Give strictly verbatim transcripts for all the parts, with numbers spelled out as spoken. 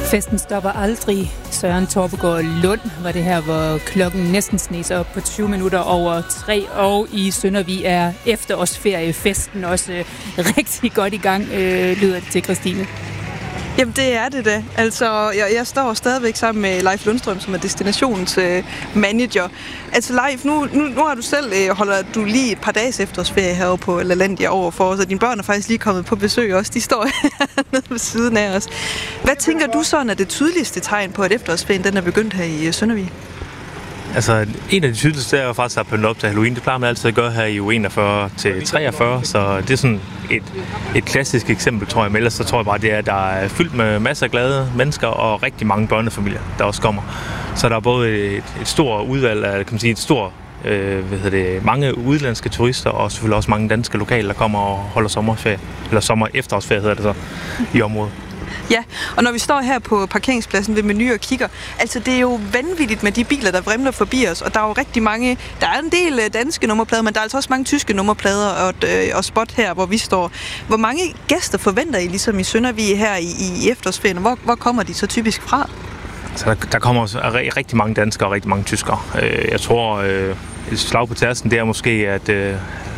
Festen stopper aldrig. Søren Torpegaard Lund var det her, hvor klokken næsten sneser op på tyve minutter over tre, og i Søndervig er efterårsferiefesten også øh, rigtig godt i gang, øh, lyder det til Christine. Jamen det er det da. Altså, jeg, jeg står stadigvæk sammen med Leif Lundstrøm, som er destinationsmanager. Øh, altså Leif, nu, nu, nu har du selv, øh, holder du lige et par dages efterårsferie herovre på LaLandia overfor, så dine børn er faktisk lige kommet på besøg også. De står nede ved siden af os. Hvad tænker du sådan er det tydeligste tegn på, at efterårsferien den er begyndt her i Søndervig? Altså, en af de tydeligste er jo faktisk at pynte op til Halloween. Det plejer man altid at gøre her i uge enogfyrre til treogfyrre, så det er sådan et, et klassisk eksempel, tror jeg. Men ellers så tror jeg bare, det er, at der er fyldt med masser af glade mennesker og rigtig mange børnefamilier, der også kommer. Så der er både et, et stort udvalg af, kan man sige, et stort, øh, hvad hedder det, mange udenlandske turister og selvfølgelig også mange danske lokale, der kommer og holder sommerferie, eller sommer-efterårsferie hedder det så, i området. Ja, og når vi står her på parkeringspladsen ved Meny og kigger, altså det er jo vanvittigt med de biler, der vrimler forbi os, og der er jo rigtig mange, der er en del danske nummerplader, men der er altså også mange tyske nummerplader og, øh, og spot her, hvor vi står. Hvor mange gæster forventer I ligesom i Søndervig her i, i efterårsferien? Hvor, hvor kommer de så typisk fra? Så der, der kommer også rigtig mange danskere og rigtig mange tyskere. Jeg tror, øh, et slag på tærsten, det er måske, at øh,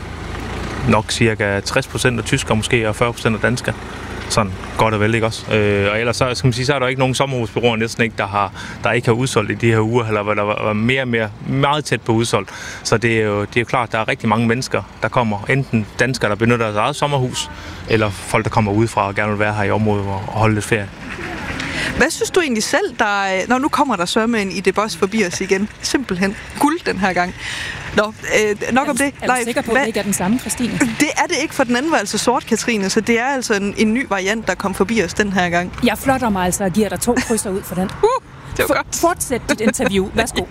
nok cirka tres procent af tyskere, måske og fyrre procent af danskere. Sådan godt og vel, ikke også? Øh, og ellers så, skal man sige, så er der ikke nogen sommerhusbureauer næsten ikke, der, har, der ikke har udsolgt i de her uger, eller hvor der var mere og mere meget tæt på udsolgt. Så det er, jo, det er jo klart, at der er rigtig mange mennesker, der kommer. Enten danskere, der benytter deres eget sommerhus, eller folk, der kommer udefra og gerne vil være her i området og holde lidt ferie. Hvad synes du egentlig selv, der... Når nu kommer der sørmænd i det boss forbi os igen. Simpelthen guld den her gang. Nå, øh, nok er om det. Er du sikker på, at det ikke er den samme, Christine? Det er det ikke, for den anden var altså sort, Katrine, så det er altså en, en ny variant, der kom forbi os den her gang. Jeg flotter mig altså og giver dig to krydser ud for den. Uh, det var for, godt. Fortsæt dit interview. Værsgo.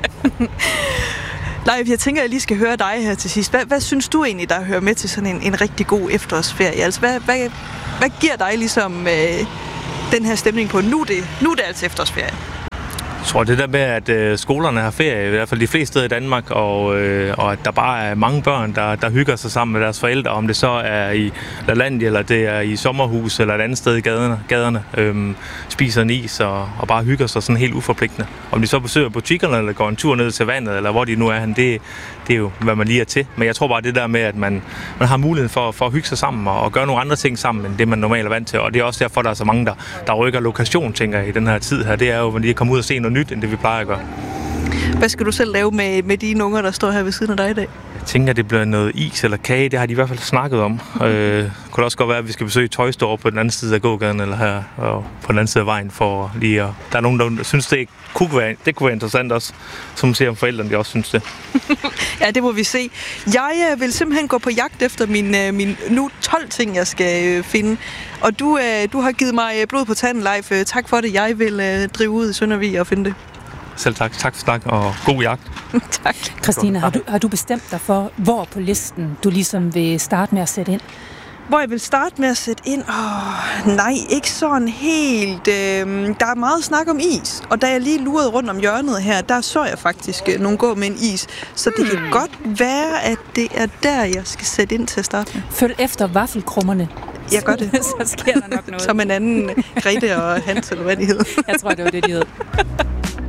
Leif, jeg tænker, at jeg lige skal høre dig her til sidst. Hvad, hvad synes du egentlig, der hører med til sådan en, en rigtig god efterårsferie? Altså, hvad, hvad, hvad giver dig ligesom øh, den her stemning på? Nu er det, nu er det altså efterårsferie. Jeg tror, det der med, at øh, skolerne har ferie, i hvert fald de fleste steder i Danmark, og, øh, og at der bare er mange børn, der, der hygger sig sammen med deres forældre, om det så er i LaLandia, eller det er i sommerhus, eller et andet sted i gaderne, gaderne øhm, spiser en is og, og bare hygger sig sådan helt uforpligtende. Om de så besøger butikkerne, eller går en tur ned til vandet, eller hvor de nu er hen, det, det er jo, hvad man lige er til. Men jeg tror bare, det der med, at man, man har muligheden for, for at hygge sig sammen, og, og gøre nogle andre ting sammen, end det man normalt er vant til. Og det er også derfor, der er så mange, der, der rykker lokation, tænker jeg, i den her tid her. Det er jo, at man lige kommer ud og se noget nyt, end det vi plejer at gøre. Hvad skal du selv lave med, med de unger, der står her ved siden af dig i dag? Jeg tænker, det bliver noget is eller kage. Det har de i hvert fald snakket om. Øh, kunne også godt være, at vi skal besøge Toy Store på den anden side af gågaden, eller her og på den anden side af vejen. For lige at, der er nogen, der synes, det kunne være, det kunne være interessant også, som ser om forældrene, de også synes det. Ja, det må vi se. Jeg vil simpelthen gå på jagt efter min, min nu tolv ting, jeg skal finde. Og du, du har givet mig blod på tanden, Leif. Tak for det. Jeg vil drive ud i Søndervig og finde det. Selv tak. Tak for snak og god jagt. Tak. Christine, har du, har du bestemt dig for, hvor på listen du ligesom vil starte med at sætte ind? Hvor jeg vil starte med at sætte ind? Åh, nej, ikke sådan helt. Øh, der er meget snak om is, og da jeg lige lurede rundt om hjørnet her, der så jeg faktisk øh, nogle gå med en is. Så det hmm. kan godt være, at det er der, jeg skal sætte ind til at starte med. Følg efter vaffelkrummerne. Jeg gør det. Så sker der nok noget. Som en anden Grete og Hans, eller hvad de hedder. Jeg tror, det var det, de hed.